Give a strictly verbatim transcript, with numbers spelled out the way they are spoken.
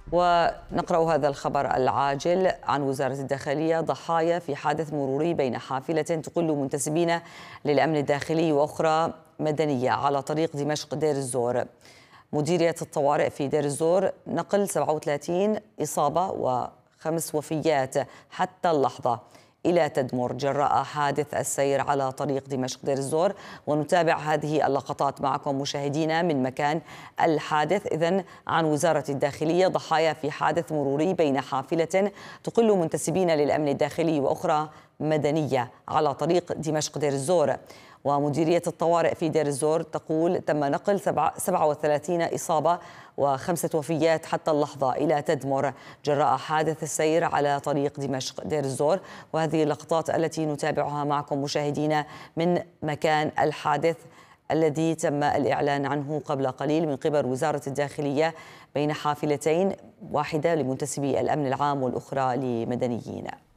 ونقرأ هذا الخبر العاجل عن وزارة الداخلية: ضحايا في حادث مروري بين حافلة تقل منتسبين للأمن الداخلي وأخرى مدنية على طريق دمشق دير الزور. مديرية الطوارئ في دير الزور نقل سبعة وثلاثين إصابة وخمس وفيات حتى اللحظة إلى تدمر جراء حادث السير على طريق دمشق دير الزور. ونتابع هذه اللقطات معكم مشاهدينا من مكان الحادث. إذن عن وزارة الداخلية: ضحايا في حادث مروري بين حافلة تقل منتسبين للأمن الداخلي وأخرى مدنية على طريق دمشق دير الزور. ومديرية الطوارئ في دير الزور تقول تم نقل سبعة وثلاثين إصابة وخمسة وفيات حتى اللحظة إلى تدمر جراء حادث السير على طريق دمشق دير الزور. وهذه اللقطات التي نتابعها معكم مشاهدينا من مكان الحادث الذي تم الإعلان عنه قبل قليل من قبل وزارة الداخلية بين حافلتين، واحدة لمنتسبي الأمن العام والأخرى لمدنيين.